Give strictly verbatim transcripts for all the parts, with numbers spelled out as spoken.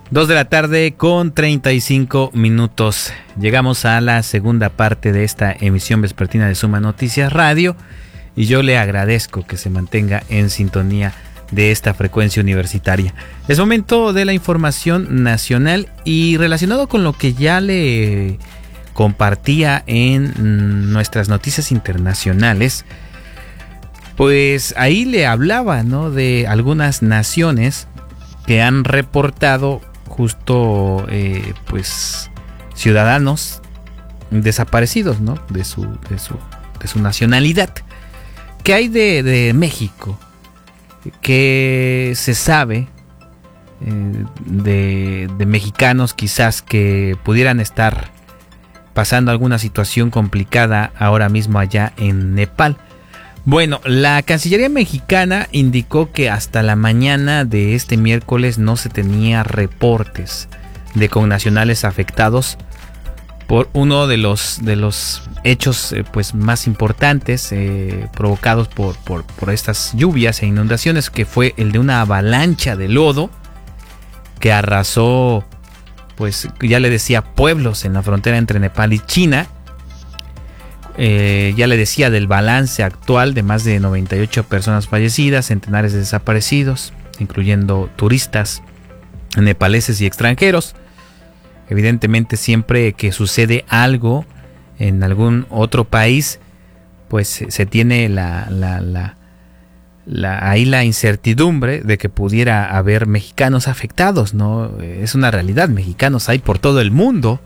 Dos de la tarde con treinta y cinco minutos. Llegamos a la segunda parte de esta emisión vespertina de Suma Noticias Radio y yo le agradezco que se mantenga en sintonía de esta frecuencia universitaria. Es momento de la información nacional y relacionado con lo que ya le compartía en nuestras noticias internacionales, pues ahí le hablaba, ¿no?, de algunas naciones que han reportado justo eh, pues ciudadanos desaparecidos, ¿no?, de su, de su, de su nacionalidad. ¿Qué hay de, de México? ¿Qué se sabe eh, de, de mexicanos quizás que pudieran estar pasando alguna situación complicada ahora mismo allá en Nepal? Bueno, la Cancillería mexicana indicó que hasta la mañana de este miércoles no se tenía reportes de connacionales afectados por uno de los, de los hechos eh, pues más importantes eh, provocados por, por, por estas lluvias e inundaciones, que fue el de una avalancha de lodo que arrasó, pues ya le decía, pueblos en la frontera entre Nepal y China. Eh, ya le decía del balance actual de más de noventa y ocho personas fallecidas, centenares de desaparecidos, incluyendo turistas nepaleses y extranjeros. Evidentemente, siempre que sucede algo en algún otro país, pues se tiene la, la, la, la, ahí la incertidumbre de que pudiera haber mexicanos afectados, ¿no? Es una realidad, mexicanos hay por todo el mundo.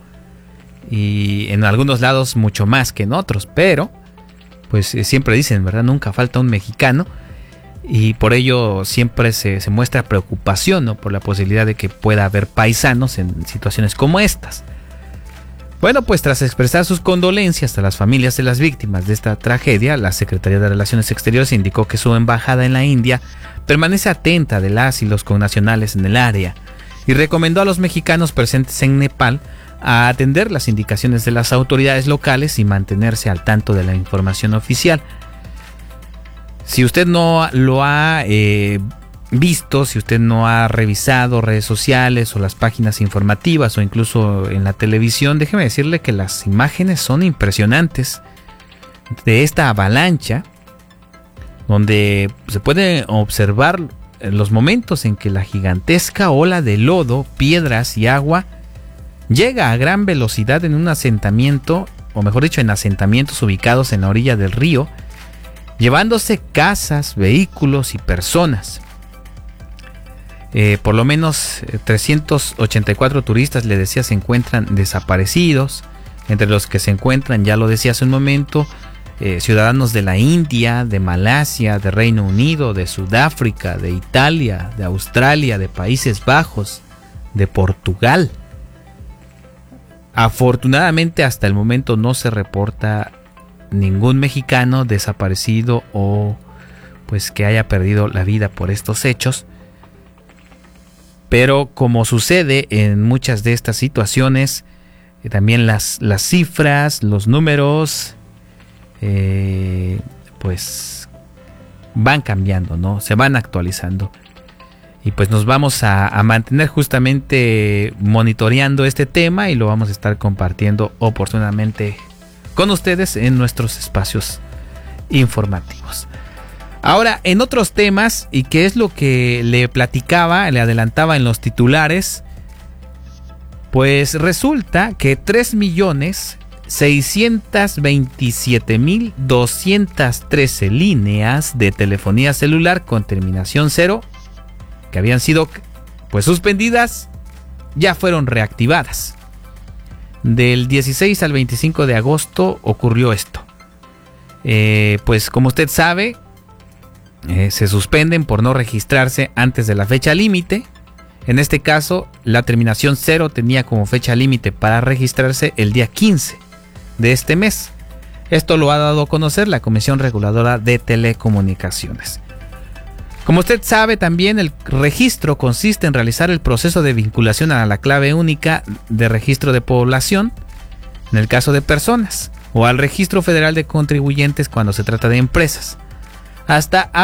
Y en algunos lados mucho más que en otros, pero pues siempre dicen, ¿verdad? Nunca falta un mexicano, y por ello siempre se, se muestra preocupación, ¿no?, por la posibilidad de que pueda haber paisanos en situaciones como estas. Bueno, pues tras expresar sus condolencias a las familias de las víctimas de esta tragedia, la Secretaría de Relaciones Exteriores indicó que su embajada en la India permanece atenta de las y los connacionales en el área y recomendó a los mexicanos presentes en Nepal a atender las indicaciones de las autoridades locales y mantenerse al tanto de la información oficial. Si usted no lo ha eh, visto, si usted no ha revisado redes sociales o las páginas informativas o incluso en la televisión, déjeme decirle que las imágenes son impresionantes de esta avalancha, donde se puede observar los momentos en que la gigantesca ola de lodo, piedras y agua llega a gran velocidad en un asentamiento, o mejor dicho, en asentamientos ubicados en la orilla del río, llevándose casas, vehículos y personas. Eh, por lo menos trescientos ochenta y cuatro turistas, le decía, se encuentran desaparecidos, entre los que se encuentran, ya lo decía hace un momento, eh, ciudadanos de la India, de Malasia, de Reino Unido, de Sudáfrica, de Italia, de Australia, de Países Bajos, de Portugal. Afortunadamente hasta el momento no se reporta ningún mexicano desaparecido o pues que haya perdido la vida por estos hechos. Pero como sucede en muchas de estas situaciones, eh, también las, las cifras, los números, eh, pues van cambiando, ¿no? Se van actualizando. Y pues nos vamos a, a mantener justamente monitoreando este tema y lo vamos a estar compartiendo oportunamente con ustedes en nuestros espacios informativos. Ahora, en otros temas, y que es lo que le platicaba, le adelantaba en los titulares, pues resulta que tres millones seiscientos veintisiete mil doscientas trece líneas de telefonía celular con terminación cero que habían sido pues suspendidas, ya fueron reactivadas. Del dieciséis al veinticinco de agosto ocurrió esto. Eh, pues como usted sabe, eh, se suspenden por no registrarse antes de la fecha límite. En este caso, la terminación cero tenía como fecha límite para registrarse el día quince de este mes. Esto lo ha dado a conocer la Comisión Reguladora de Telecomunicaciones. Como usted sabe, también el registro consiste en realizar el proceso de vinculación a la clave única de registro de población, en el caso de personas, o al registro federal de contribuyentes cuando se trata de empresas. Hasta